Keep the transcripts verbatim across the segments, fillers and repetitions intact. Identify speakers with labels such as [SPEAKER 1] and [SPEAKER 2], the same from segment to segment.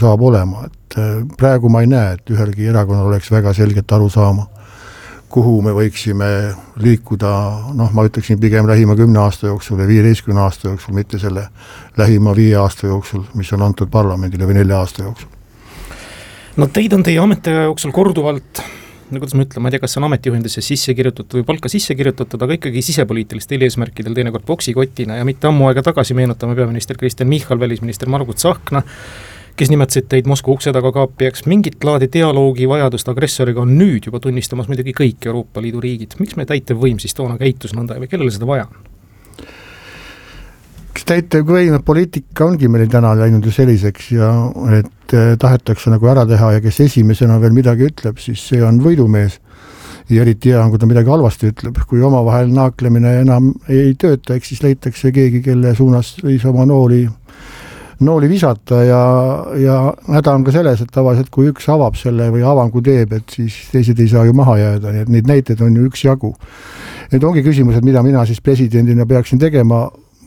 [SPEAKER 1] saab olema, et praegu ma ei näe, et ühelgi erakonnal oleks väga selget aru saama, kuhu me võiksime liikuda, noh, ma ütleksin pigem lähima kümne aasta jooksul või viieteistkümne aasta jooksul, mitte selle lähima viie aasta jooksul, mis on antud parlamendile või nelja aasta jooksul.
[SPEAKER 2] No teid on teie ametiaja jooksul korduvalt, no kuidas ma ütlen, ma ei tea, kas on ametijuhendisse sisse kirjutatud või palka sisse kirjutatud, aga ikkagi sisepoliitilistel eesmärkidel teinekord boksikotina ja mitte ammu aega tagasi meenutame peaminister Kristen Michal, välisminister Margus Tsahkna, kes nimetasid teid Moskva ukse taga kaapijaks. Mingit laadi dialoogi vajadust agressoriga on nüüd juba tunnistamas muidugi kõik Euroopa Liidu riigid. Miks me täitevvõim siis toona käitus nõnda või kellele seda vaja on?
[SPEAKER 1] Täitevvõim poliitika ongi meil täna läinud ju selliseks ja et tahetakse nagu ära teha ja kes esimesena veel midagi ütleb, siis see on võidumees. Ja eriti hea on, kui ta midagi halvasti ütleb. Kui omavahel naaklemine enam ei tööta, eks siis leitakse keegi, kelle suunas võis oma nooli nooli visata ja, ja häda on ka selles, et tavaliselt kui üks avab selle või avangu teeb, et siis teised ei saa ju maha jääda, nii et neid näiteid on ju üks jagu. Need ongi küsimused, mida mina siis presidendina peaksin tegema.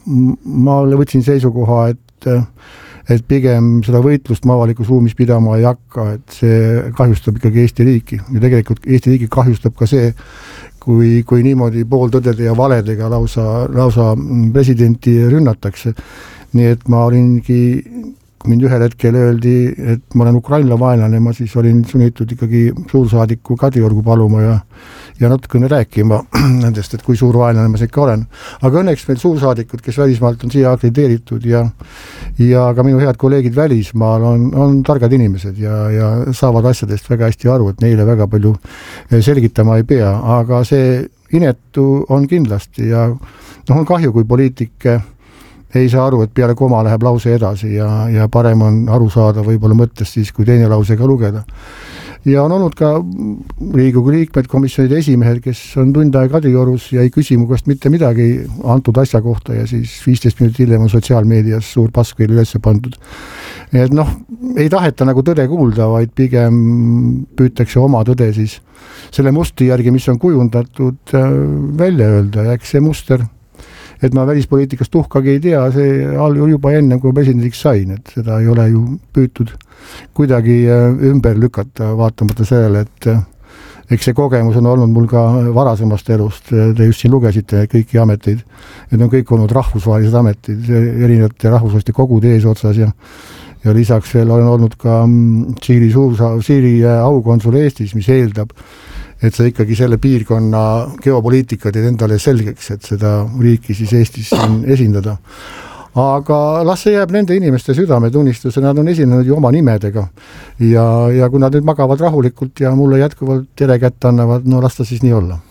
[SPEAKER 1] Ma võtsin seisukoha, et, et pigem seda võitlust ma avalikus ruumis pidama ei hakka, et see kahjustab ikkagi Eesti riiki ja tegelikult Eesti riiki kahjustab ka see, kui, kui niimoodi pooltõdede ja valedega lausa, lausa presidenti rünnatakse. Nii et ma olingi, kui mind ühel hetkel öeldi, et ma olen Ukraina vaenlane, ma siis olin sunnitud ikkagi suursaadiku Kadriorgu paluma ja, ja natukene rääkima nendest, et kui suur vaenlane ma sekka olen. Aga õnneks meil suursaadikud, kes välismaalt on siia akrediteeritud ja, ja ka minu head kolleegid välismaal on, on targad inimesed ja, ja saavad asjadest väga hästi aru, et neile väga palju selgitama ei pea, aga see inetu on kindlasti ja noh, on kahju, kui poliitik ei saa aru, et peale koma läheb lause edasi ja, ja parem on aru saada võib-olla mõttest siis, kui teine lause ka lugeda. Ja on olnud ka Riigikogu liikmed, komisjonide esimehed, kes on tund aega Kadriorus ja ei küsi mu käest mitte midagi antud asja kohta ja siis viisteist minutit hiljem on sotsiaalmeedias suur paskvil üles pandud. Et noh, ei taheta nagu tõde kuulda, vaid pigem püütakse oma tõde siis selle mustri järgi, mis on kujundatud välja öelda ja eks see muster et ma välispoliitikast tuhkagi ei tea, see all juba enne, kui presidendiks sain, et seda ei ole ju püütud kuidagi ümber lükata, vaatamata sellele, et eks see kogemus on olnud mul ka varasemast elust, te just siin lugesite kõiki ameteid, need on kõik olnud rahvusvahelised ametid, erinevate rahvusvaheliste kogude eesotsas ja ja lisaks veel olen olnud ka Siiri, suursa, Siiri aukonsul Eestis, mis eeldab, et sa ikkagi selle piirkonna geopoliitika teed endale selgeks, et seda riiki siis Eestis esindada. Aga las see jääb nende inimeste südametunnistuse, nad on esinenud ju oma nimedega ja, ja kui nad nüüd magavad rahulikult ja mulle jätkuvalt tere kätte annavad, no las ta siis nii olla.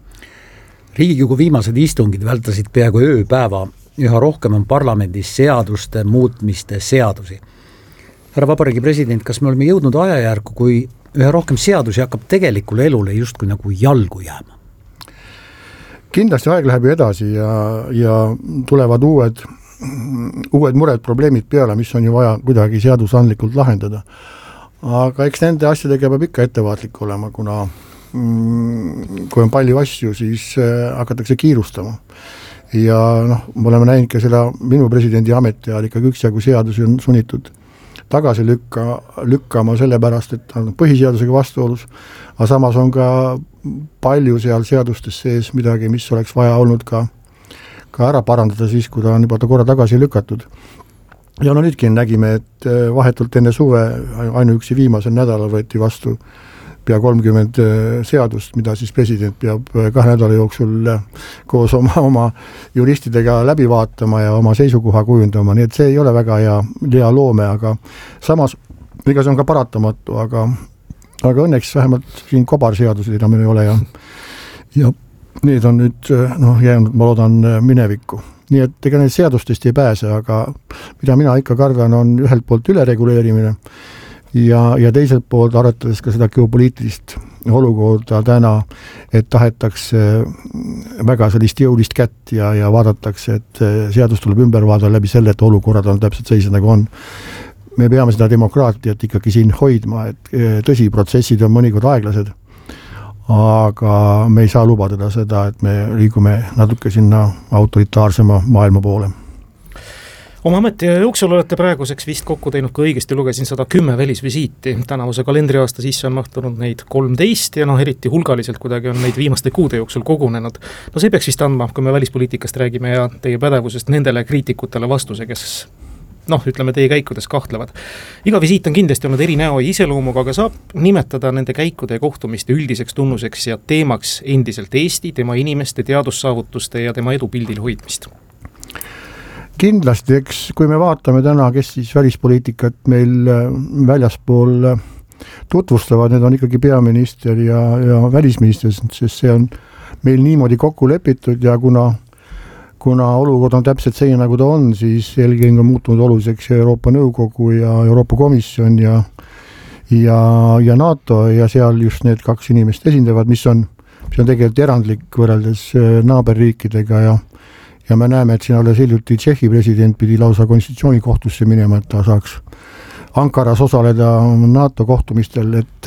[SPEAKER 3] Riigikogu viimased istungid vältasid peaaegu ööpäeva, üha rohkem on parlamendis seaduste muutmiste seadusi. Härra Vabariigi president, kas me oleme jõudnud ajajärku, kui üha rohkem seadusi hakkab tegelikule elule justkui nagu jalgu jääma?
[SPEAKER 1] Kindlasti aeg läheb ju edasi ja, ja tulevad uued, uued mured, probleemid peale, mis on ju vaja kuidagi seadusandlikult lahendada. Aga eks nende asjadega peab ikka ettevaatlik olema, kuna mm, kui on palju asju, siis äh, hakatakse kiirustama. Ja noh, me oleme näinud ka seda minu presidendi ametiajal ikkagi üksjagu seadusi on sunnitud tagasi lükka, lükkama sellepärast, et on põhiseadusega vastuolus, aga samas on ka palju seal seadustes sees midagi, mis oleks vaja olnud ka, ka ära parandada siis, kui ta on juba ta korra tagasi lükatud. Ja no nüüdki nägime, et vahetult enne suve ainuüksi viimasel nädalal võeti vastu pea kolmkümmend seadust, mida siis president peab kahe nädala jooksul koos oma, oma juristidega läbi vaatama ja oma seisukoha kujundama, nii et see ei ole väga hea, hea loome, aga samas, ega see on ka paratamatu, aga, aga õnneks vähemalt siin kobarseadused enam ei ole ja, ja need on nüüd noh, jäänud, ma loodan, minevikku. Nii et ega need seadustest ei pääse, aga mida mina ikka kardan, on ühelt poolt ülereguleerimine ja, ja teiselt poolt arvatades ka seda geopoliitilist olukorda täna, et tahetakse väga sellist jõulist kätt ja, ja vaadatakse, et seadus tuleb ümber vaadata läbi selle, et olukorrad on täpselt seisnud nagu on. Me peame seda demokraatiat ikkagi siin hoidma, et tõsi, protsessid on mõnikord aeglased, aga me ei saa lubada seda, et me liigume natuke sinna autoritaarsema maailma poole.
[SPEAKER 2] oma ametiaja jooksul olete praeguseks vist kokku teinud, kui õigesti lugesin, sada kümme välisvisiiti. Tänavuse kalendriaasta sisse on mahtunud neid kolmteist ja noh, eriti hulgaliselt kuidagi on neid viimaste kuude jooksul kogunenud. No see peaks vist andma, kui me välispoliitikast räägime ja teie pädevusest nendele kriitikutele vastuse, kes noh, ütleme teie käikudes kahtlevad. Iga visiit on kindlasti olnud eri näo ja iseloomuga, aga saab nimetada nende käikude ja kohtumiste üldiseks tunnuseks ja teemaks endiselt Eesti, tema inimeste teadussaavutuste ja tema edu pildil hoidmist.
[SPEAKER 1] Kindlasti, eks kui me vaatame täna, kes siis välispoliitikat meil väljaspool tutvustavad, need on ikkagi peaminister ja, ja välisminister, sest see on meil niimoodi kokku lepitud ja kuna, kuna olukord on täpselt selline, nagu ta on, siis eelkõige on muutunud oluliseks Euroopa Nõukogu ja Euroopa Komisjon ja, ja, ja NATO ja seal just need kaks inimest esindavad, mis on, mis on tegelikult erandlik võrreldes naaberriikidega ja ja me näeme, et siin alles hiljuti Tšehhi president pidi lausa konstitutsioonikohtusse minema, et ta saaks Ankaras osaleda NATO kohtumistel, et,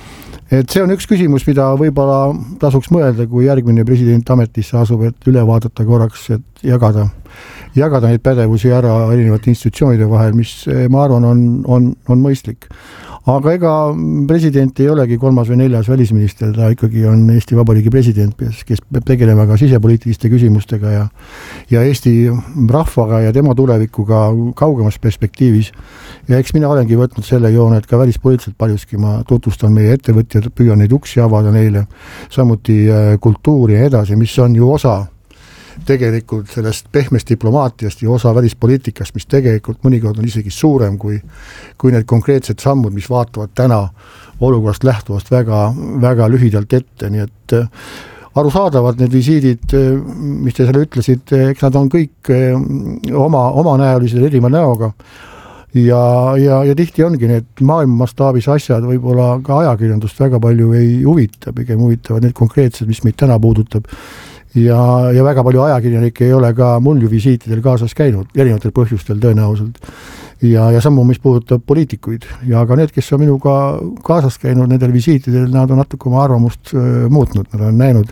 [SPEAKER 1] et see on üks küsimus, mida võib-olla tasuks mõelda, kui järgmine president ametisse asub, et üle vaadata korraks, et jagada, jagada neid pädevusi ära erinevate institutsioonide vahel, mis ma arvan on, on, on mõistlik. Aga ega president ei olegi kolmas või neljas välisminister, ta ikkagi on Eesti Vabariigi president, kes peab tegelema ka sisepoliitiliste küsimustega ja, ja Eesti rahvaga ja tema tulevikuga kaugemas perspektiivis. Ja eks mina olengi võtnud selle joone, et ka välispoliitiliselt paljuski ma tutvustan meie ettevõtjad, püüan neid uksi avada neile, samuti kultuuri ja edasi, mis on ju osa tegelikult sellest pehmest diplomaatiast ja osa välispoliitikast, mis tegelikult mõnikord on isegi suurem kui, kui need konkreetsed sammud, mis vaatavad täna olukorrast lähtuvast väga, väga lühidalt ette, nii et arusaadavad need visiidid, mis te selle ütlesid, eks nad on kõik oma, oma näolised erineva näoga ja, ja, ja tihti ongi need maailma mastaabis asjad võib-olla ka ajakirjandust väga palju ei huvita, pigem huvitavad need konkreetsed, mis meid täna puudutab. Ja, ja väga palju ajakirjanikke ei ole ka mul ju visiitidel kaasas käinud, erinevatel põhjustel tõenäoliselt. Ja, ja sammu, mis puudutab poliitikuid. Ja ka need, kes on minuga kaasas käinud nendel visiitidel, nad on natuke oma arvamust muutnud. Nad on näinud,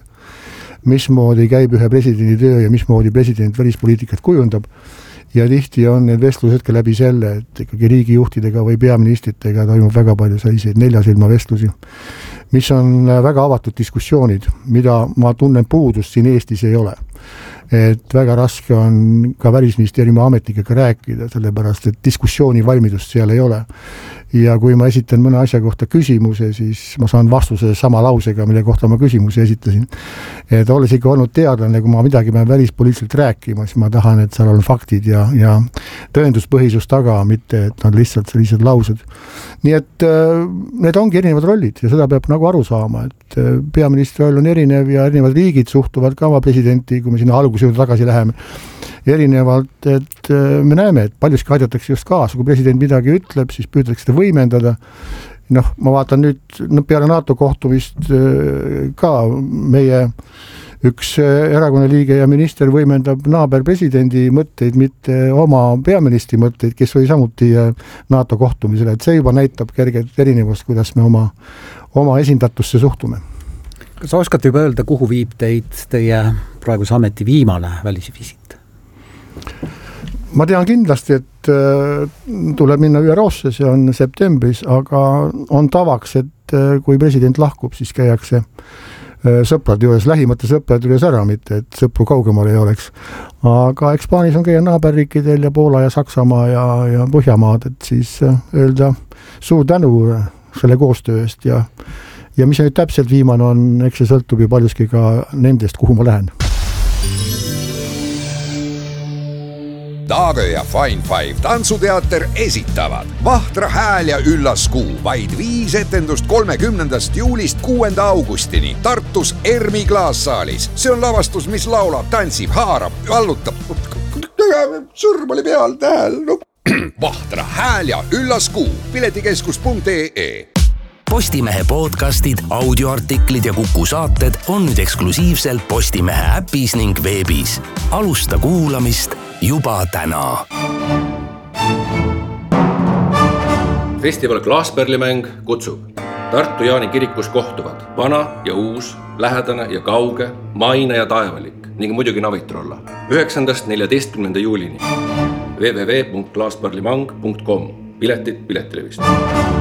[SPEAKER 1] mismoodi käib ühe presidendi töö ja mismoodi president välispoliitikat kujundab. Ja tihti on need vestlused ka läbi selle, et ikkagi riigijuhtidega või peaministritega toimub väga palju selliseid neljasilma vestlusi, mis on väga avatud diskussioonid, mida ma tunnen puudust siin Eestis ei ole. Et väga raske on ka välisministeeriumi ametnikega rääkida, sellepärast, et diskussiooni valmidust seal ei ole. Ja kui ma esitan mõne asja kohta küsimuse, siis ma saan vastuse sama lausega, mille kohta ma küsimuse esitasin. Et olles ikka olnud teadlane, kui ma midagi pean välispoliitiliselt rääkima, siis ma tahan, et seal on faktid ja, ja tõenduspõhisus taga, mitte et nad lihtsalt sellised laused. Nii et need ongi erinevad rollid ja seda peab nagu aru saama, et peaministri roll on erinev ja erinevad riigid suhtuvad ka oma presidenti, kui me sinna alguse juurde tagasi läheme, erinevalt, et me näeme, et paljuski aidatakse just kaasa, kui president midagi ütleb, siis püütakse seda võimendada. Noh, ma vaatan nüüd no, peale NATO kohtumist ka meie üks erakonna liige ja minister võimendab naaberpresidendi mõtteid, mitte oma peaministri mõtteid, kes oli samuti NATO kohtumisel, et see juba näitab kerget erinevust, kuidas me oma, oma esindatusse suhtume.
[SPEAKER 3] Kas oskate juba öelda, kuhu viib teid teie praeguse ameti viimane välisvisiit?
[SPEAKER 1] Ma tean kindlasti, et tuleb minna Ü R O-sse, see on septembris, aga on tavaks, et kui president lahkub, siis käiakse sõprade juures, lähimate sõprade juures ära, mitte et sõpru kaugemal ei oleks. Aga eks plaanis on käia naaberriikidel ja Poola ja Saksamaa ja, ja Põhjamaad, et siis öelda suur tänu selle koostöö eest ja, ja mis nüüd täpselt viimane on, eks see sõltub ju paljuski ka nendest, kuhu ma lähen.
[SPEAKER 4] Taagö ja Fine Five tantsuteater esitavad Vahtra hääl ja üllas kuu, vaid viis etendust kolmekümnendast juulist kuuenda augustini Tartus Ermi klaassaalis. See on lavastus, mis laulab, tantsib, haarab, allutab. Sõrm oli peal tähel. No. Vahtra hääl ja üllas kuu, piletikeskus punkt ee.
[SPEAKER 5] Postimehe podcastid, audioartiklid ja Kuku saated on nüüd eksklusiivselt Postimehe äpis ning veebis. Alusta kuulamist juba täna.
[SPEAKER 6] Festival Klaasperlimäng kutsub. Tartu Jaani kirikus kohtuvad vana ja uus, lähedane ja kauge, maine ja taevalik ning muidugi navitrolla. üheksandast neljateistkümnenda juulini. w w w punkt klaasparlimang punkt com. piletid Piletilevist.